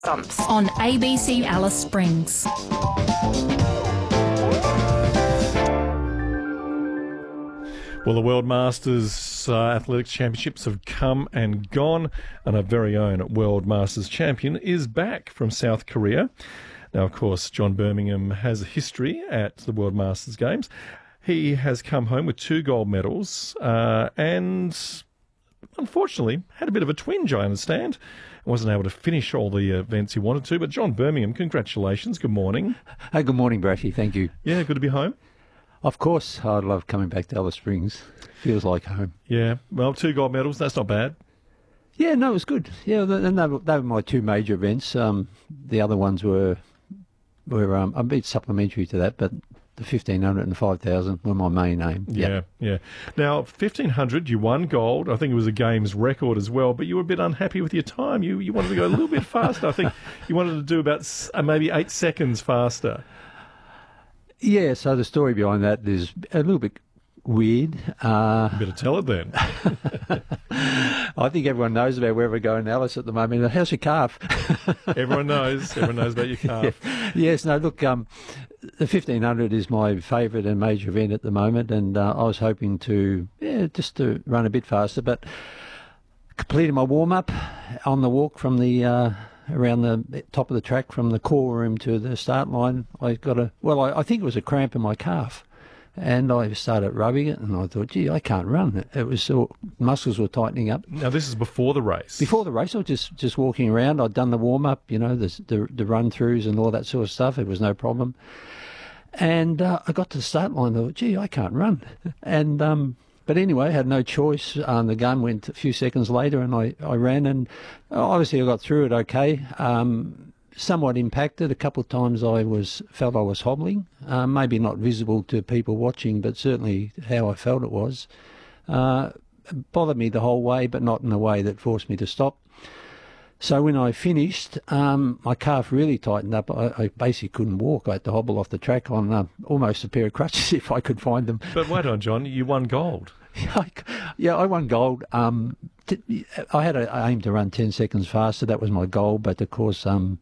on ABC Alice Springs. Well, the World Masters Athletics Championships have come and gone, and our very own World Masters champion is back from South Korea. Now, of course, John Birmingham has a history at the World Masters Games. He has come home with 2 gold medals and, unfortunately, had a bit of a twinge, I understand. Wasn't able to finish all the events he wanted to. But John Birmingham, congratulations. Good morning. Hey, good morning, Brashy. Thank you. Yeah, good to be home. Of course, I love coming back to Alice Springs. Feels like home. Yeah, well, 2 gold medals, that's not bad. Yeah, no, it was good. Yeah, and they were my 2 major events. The other ones were a bit supplementary to that, but the 1,500 and the 5,000 were my main aim. Yeah. Now, 1,500, you won gold. I think it was a games record as well, but you were a bit unhappy with your time. You wanted to go a little bit faster. I think you wanted to do about maybe 8 seconds faster. Yeah, so the story behind that is a little bit weird. You better tell it then. I think everyone knows about where we're going, Alice, at the moment. How's your calf? Everyone knows about your calf. Yeah. Yes, no, look, the 1,500 is my favourite and major event at the moment, and I was hoping to run a bit faster, but completed my warm-up on the walk from the around the top of the track from the call room to the start line. I think it was a cramp in my calf. And I started rubbing it, and I thought, gee, I can't run. It was muscles were tightening up. Now, this is before the race. Before the race, I was just walking around. I'd done the warm-up, the run-throughs and all that sort of stuff. It was no problem. And I got to the start line, and I thought, gee, I can't run. And but anyway, I had no choice. The gun went a few seconds later, and I ran, and obviously I got through it okay. Somewhat impacted. A couple of times I felt I was hobbling, maybe not visible to people watching, but certainly how I felt it was. Bothered me the whole way, but not in a way that forced me to stop. So when I finished, my calf really tightened up. I basically couldn't walk. I had to hobble off the track on almost a pair of crutches if I could find them. But wait on, John, you won gold. Yeah, I won gold. I had an aim to run 10 seconds faster. That was my goal. But, of course, and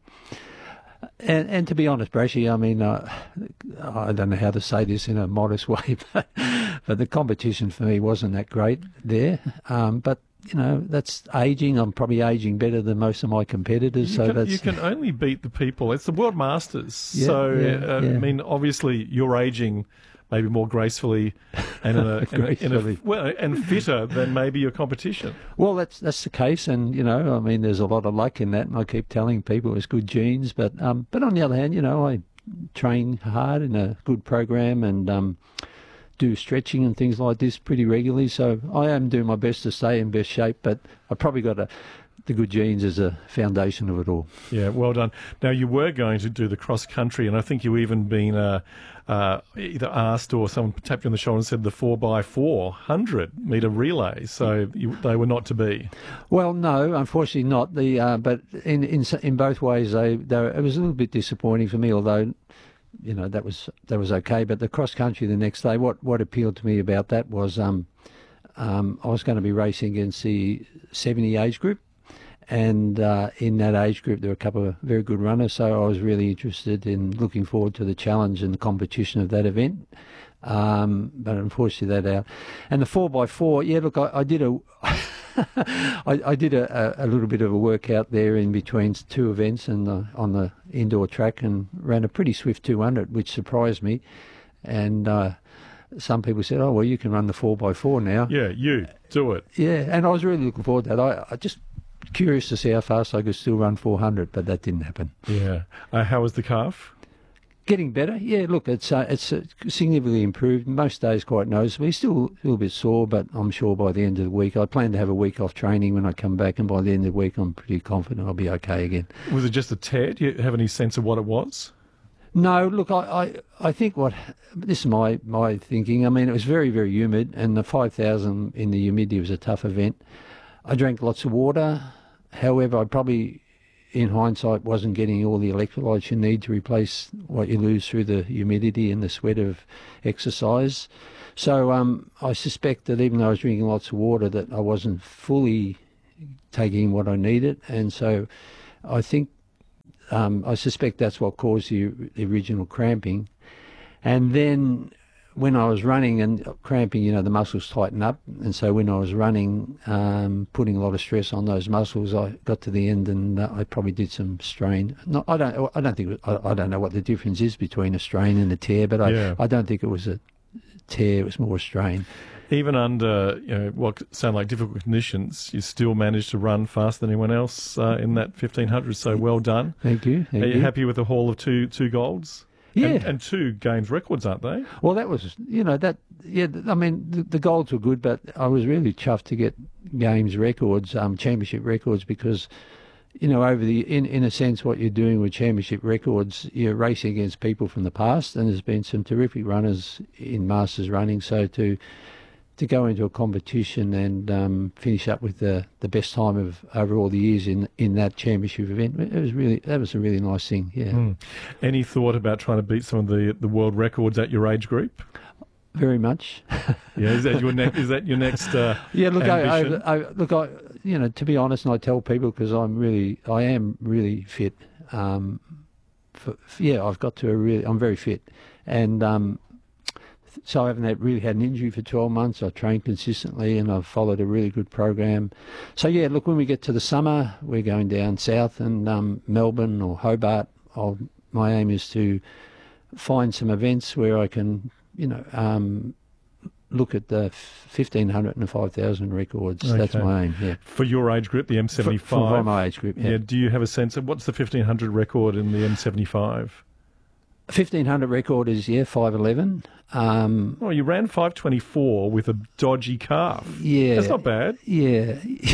to be honest, Brashy, I mean, I don't know how to say this in a modest way, but the competition for me wasn't that great there. But, that's ageing. I'm probably ageing better than most of my competitors. You can only beat the people. It's the World Masters. I mean, obviously, you're ageing maybe more gracefully and and fitter than maybe your competition. Well, that's the case, and I mean, there's a lot of luck in that, and I keep telling people it's good genes. But on the other hand, I train hard in a good program and do stretching and things like this pretty regularly. So I am doing my best to stay in best shape, but I probably got the good genes as a foundation of it all. Yeah, well done. Now, you were going to do the cross country, and I think you even been either asked or someone tapped you on the shoulder and said the 4x4 100-metre relay, so they were not to be. Well, no, unfortunately not. But in both ways, it was a little bit disappointing for me, although that was okay. But the cross country the next day, what appealed to me about that was I was going to be racing against the 70 age group. And in that age group, there were a couple of very good runners, so I was really interested in looking forward to the challenge and the competition of that event. But unfortunately, that out. And the 4x4, yeah, look, I did I did a little bit of a workout there in between 2 events and on the indoor track, and ran a pretty swift 200, which surprised me. And some people said, "Oh, well, you can run the 4x4 now." Yeah, you do it. Yeah, and I was really looking forward to that. I just curious to see how fast I could still run 400, but that didn't happen. Yeah. How was the calf? Getting better. Yeah, look, it's significantly improved. Most days quite noticeably. Still a little bit sore, but I'm sure by the end of the week, I plan to have a week off training when I come back, and by the end of the week, I'm pretty confident I'll be okay again. Was it just a tear? Do you have any sense of what it was? No, look, I think this is my thinking. I mean, it was very, very humid, and the 5,000 in the humidity was a tough event. I drank lots of water. However, I probably, in hindsight, wasn't getting all the electrolytes you need to replace what you lose through the humidity and the sweat of exercise. So I suspect that even though I was drinking lots of water, that I wasn't fully taking what I needed. And so I think I suspect that's what caused the original cramping. And then when I was running and cramping, you know, the muscles tighten up. And so when I was running, putting a lot of stress on those muscles, I got to the end and I probably did some strain. No, I don't think, I don't know what the difference is between a strain and a tear, but I don't think it was a tear, it was more a strain. Even under what sound like difficult conditions, you still managed to run faster than anyone else in that 1500. So well done. Thank you. Are you happy with the haul of two golds? Yeah. And two games records, aren't they? Well, that was, I mean, the golds were good, but I was really chuffed to get games records, championship records, because, you know, over in a sense, what you're doing with championship records, you're racing against people from the past, and there's been some terrific runners in Masters running, so to go into a competition and finish up with the best time of over all the years in that championship event, that was a really nice thing. Yeah. Any thought about trying to beat some of the world records at your age group? Very much. Yeah, is that your next? Yeah. Look, ambition? To be honest, and I tell people because I am really fit. I've got to I'm very fit, and. So I haven't really had an injury for 12 months. I trained consistently and I've followed a really good program. So, yeah, look, when we get to the summer, we're going down south and Melbourne or Hobart. My aim is to find some events where I can, look at the 1,500 and the 5,000 records. Okay. That's my aim, yeah. For your age group, the M75? For my age group, yeah. Do you have a sense of what's the 1,500 record in the M75? 1,500 record is 5:11. You ran 5:24 with a dodgy calf. Yeah, that's not bad. Yeah,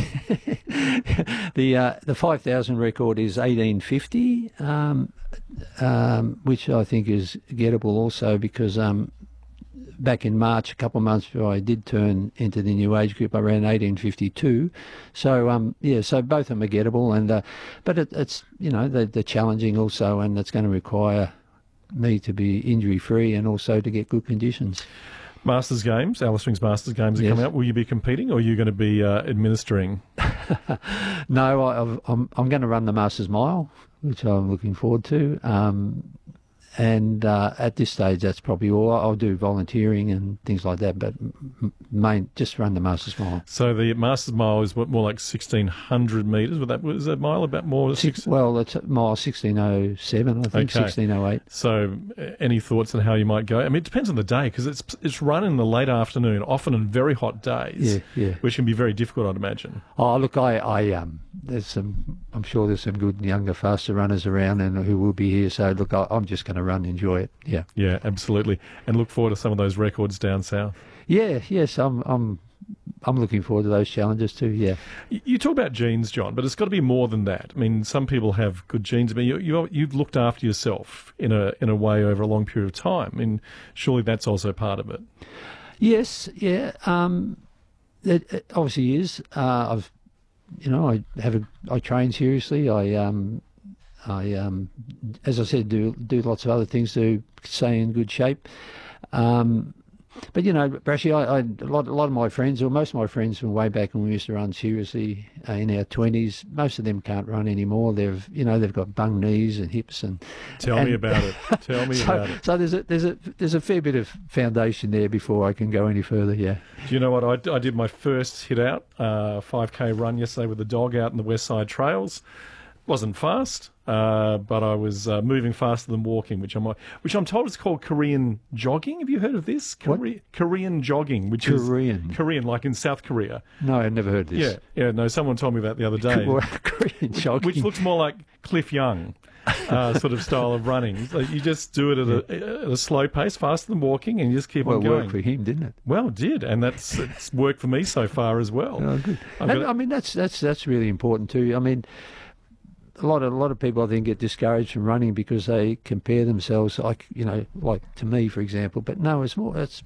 the 5,000 record is 18:50, which I think is gettable also because back in March, a couple of months before I did turn into the new age group, I ran 18:52. So so both of them are gettable, and but it's they're challenging also, and it's going to require me to be injury-free and also to get good conditions. Masters Games, Alice Springs Masters Games are coming up. Will you be competing or are you going to be administering? No, I'm going to run the Masters Mile, which I'm looking forward to. And at this stage, that's probably all. I'll do volunteering and things like that, but just run the Masters Mile. So the Masters Mile is more like 1,600 metres? Was that mile about more? Well, it's mile 1,607, I think, 1,608. So any thoughts on how you might go? I mean, it depends on the day because it's run in the late afternoon, often on very hot days, which can be very difficult, I'd imagine. Oh, look, I'm sure there's some good younger, faster runners around and who will be here. So, look, I'm just going to run and enjoy it. Yeah. Yeah, absolutely. And look forward to some of those records down south. Yeah, yes, I'm looking forward to those challenges too, yeah. You talk about genes, John, but it's got to be more than that. I mean, some people have good genes. I mean, you've looked after yourself in a way over a long period of time. I mean, surely that's also part of it. Yes, yeah. It obviously is. I train seriously. I as I said, do lots of other things to stay in good shape. But Brashy, a lot of my friends, or most of my friends from way back when we used to run seriously in our 20s, most of them can't run anymore. They've got bung knees and hips and. Tell me about it. Tell me about it. So there's a fair bit of foundation there before I can go any further. Yeah. Do you know what I did my first hit out 5K run yesterday with the dog out in the West Side Trails. Wasn't fast, but I was moving faster than walking, which I'm told is called Korean jogging. Have you heard of this? Korean jogging, which is Korean, like in South Korea. No, I've never heard this. Yeah. No, someone told me that the other day. Korean jogging, which looks more like Cliff Young sort of style of running. So you just do it at a slow pace, faster than walking, and you just keep on going. Well, it worked for him, didn't it? Well, it did, and it's worked for me so far as well. Oh, good. I mean, that's really important too. I mean. A lot of people, I think, get discouraged from running because they compare themselves, like to me, for example. But no, it's more. It's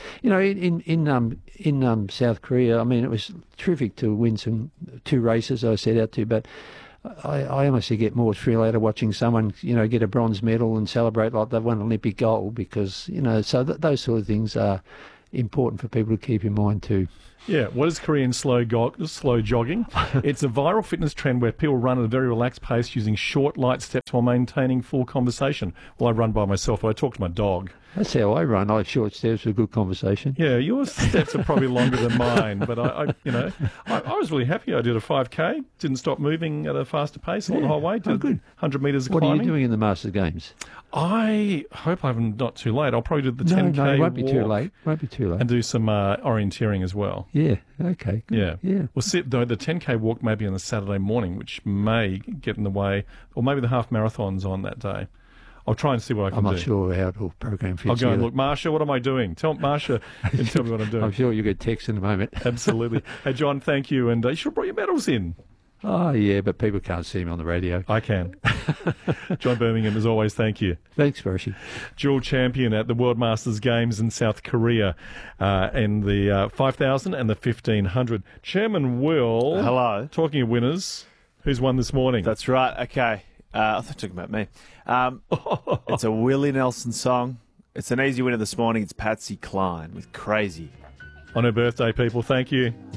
in South Korea. I mean, it was terrific to win two races I set out to, but I honestly get more thrill out of watching someone get a bronze medal and celebrate like they've won an Olympic gold because so those sort of things are important for people to keep in mind too. Yeah, what is Korean slow jogging? It's a viral fitness trend where people run at a very relaxed pace using short, light steps while maintaining full conversation. Well, I run by myself, but I talk to my dog. That's how I run. I have short steps for good conversation. Yeah, your steps are probably longer than mine, but I was really happy. I did a 5K, didn't stop moving at a faster pace on the highway. Did good. 100 metres of What climbing. are you doing in the Masters Games? I hope I'm not too late. I'll probably do the 10K No, it won't be too walk late. Won't be too late. and do some orienteering as well. Yeah. Okay. Good. Yeah. Yeah. Well, though the 10K walk may be on a Saturday morning, which may get in the way, or maybe the half marathon's on that day. I'll try and see what I can I'm do. not sure how it'll program fits I'll go and together. look, Marsha, what am I doing? Tell Marsha and tell me what I'm doing. I'm sure you'll get text in a moment. Absolutely. Hey, John, thank you. And you should have brought your medals in. Oh, yeah, but people can't see me on the radio. I can. John Birmingham, as always, thank you. Thanks, Bershi. Dual champion at the World Masters Games in South Korea in the 5,000 and the 1,500. Chairman Will. Hello. Talking of winners, who's won this morning? That's right. Okay. I thought you were talking about me. It's a Willie Nelson song. It's an easy winner this morning. It's Patsy Cline with Crazy. On her birthday, people, thank you.